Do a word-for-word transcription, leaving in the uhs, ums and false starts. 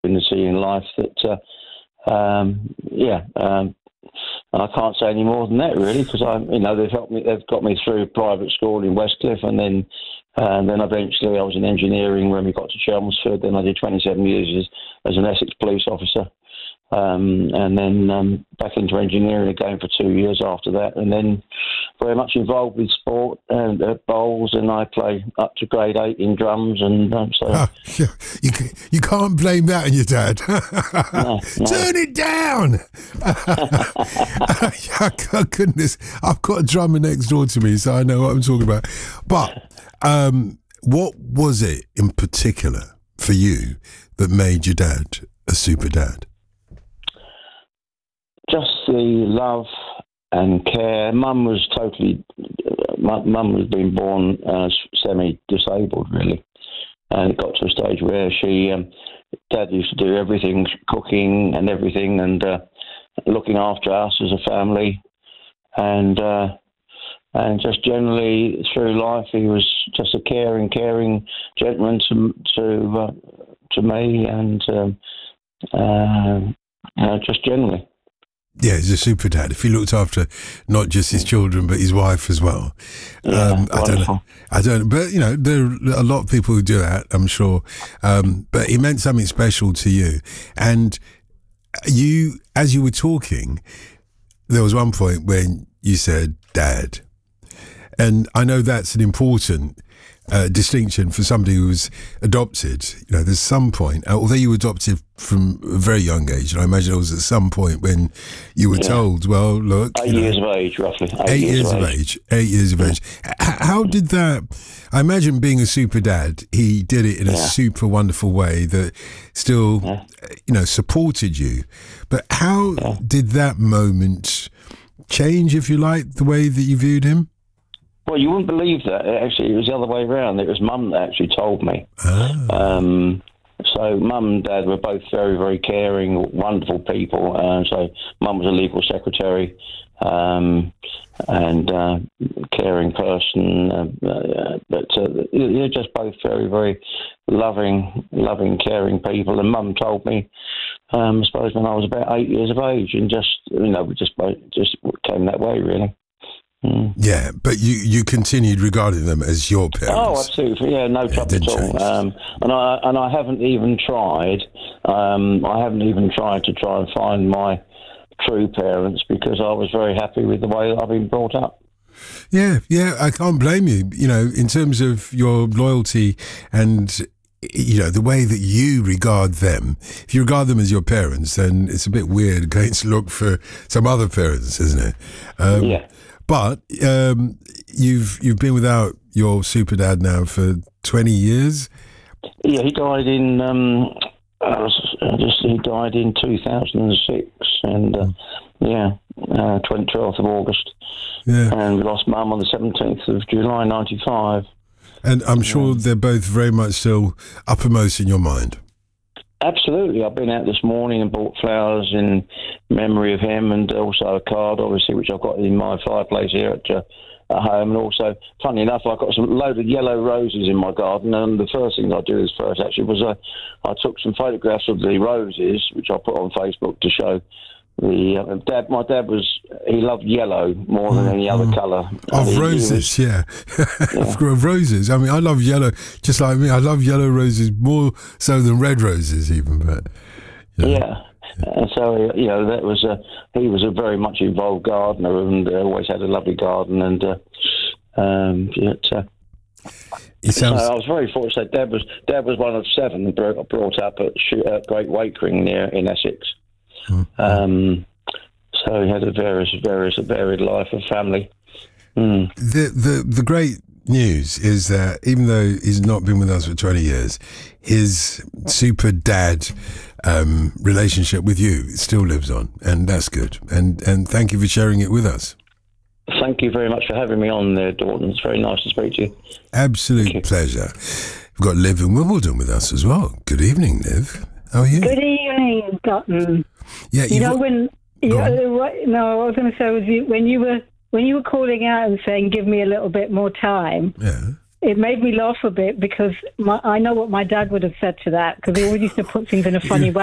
in the sea in life that, uh, um, yeah, um, I can't say any more than that really, because I, you know, they've helped me, they've got me through private school in Westcliff, and then, and then eventually I was in engineering when we got to Chelmsford. Then I did twenty-seven years as, as an Essex police officer. Um, and then um, back into engineering again for two years after that, and then very much involved with sport and uh, bowls, and I play up to grade eight in drums, and um, so oh, yeah. you you can't blame that on your dad. no, no. Turn it down. Oh, goodness, I've got a drummer next door to me, so I know what I'm talking about. But um, what was it in particular for you that made your dad a super dad? Just the love and care. Mum was totally, Mum was being born uh, semi-disabled, really. And it got to a stage where she, um, Dad used to do everything, cooking and everything, and uh, looking after us as a family. And uh, and just generally through life, he was just a caring, caring gentleman to to uh, to me, and um, uh, uh, just generally. Yeah, he's a super dad. If he looked after not just his children but his wife as well, yeah, um, I don't know. I don't. But you know, there are a lot of people who do that, I'm sure. Um, but it meant something special to you, and you, as you were talking, there was one point when you said "Dad," and I know that's an important uh, distinction for somebody who was adopted. You know, there's some point, although you were adopted from a very young age, and I imagine it was at some point when you were yeah. told, well, look... Eight you years know, of age, roughly. Eight, eight years, years of age. age. Eight years of yeah. age. How did that... I imagine being a super dad, he did it in a yeah. super wonderful way that still, yeah. you know, supported you. But how yeah. did that moment change, if you like, the way that you viewed him? Well, you wouldn't believe that. Actually, it was the other way around. It was Mum that actually told me. Oh. Um, so Mum and Dad were both very, very caring, wonderful people. Uh, so Mum was a legal secretary um, and uh, caring person. Uh, uh, but uh, they're just both very, very loving, loving, caring people. And Mum told me, um, I suppose, when I was about eight years of age, and just, you know, we just both just came that way, really. Mm. Yeah, but you, you continued regarding them as your parents. Oh, absolutely. Yeah, no trouble at all. Um, and I and I haven't even tried. Um, I haven't even tried to try and find my true parents, because I was very happy with the way that I've been brought up. Yeah, yeah, I can't blame you. You know, in terms of your loyalty and, you know, the way that you regard them. If you regard them as your parents, then it's a bit weird going to look for some other parents, isn't it? Um, yeah. But um, you've you've been without your super dad now for twenty years. Yeah, he died in um, uh, just he died in two thousand six, and uh, yeah, uh, twelfth of August. Yeah, and we lost Mum on the seventeenth of July, ninety-five. And I'm sure yeah. they're both very much still uppermost in your mind. Absolutely. I've been out this morning and bought flowers in memory of him, and also a card, obviously, which I've got in my fireplace here at, uh, at home. And also, funny enough, I've got some load of yellow roses in my garden, and the first thing I did is first actually was uh, I took some photographs of the roses, which I put on Facebook to show the uh, dad. My dad was, he loved yellow more than any other colour. Of he, roses, he was, yeah. yeah. Of roses. I mean, I love yellow, just like me. I love yellow roses more so than red roses even, but... You know. Yeah. And so, you know, that was a, he was a very much involved gardener, and uh, always had a lovely garden, and uh, um, it, uh, it sounds... so I was very fortunate. Dad was, Dad was one of seven brought, brought up at, at Great Wakering near in Essex. Mm-hmm. Um, so he had a various, various, varied life of family. Mm. The the the great news is that even though he's not been with us for twenty years, his super dad um, relationship with you still lives on, and that's good. And and thank you for sharing it with us. Thank you very much for having me on there, Dalton. It's very nice to speak to you. Absolute pleasure. We've got Liv in Wimbledon with us as well. Good evening, Liv. How are you? Good evening, Dalton. Yeah, you know when. You know, what, no, I was going to say was you, when you were when you were calling out and saying, "Give me a little bit more time." Yeah. it made me laugh a bit because my, I know what my dad would have said to that because he always used to put things in a funny way.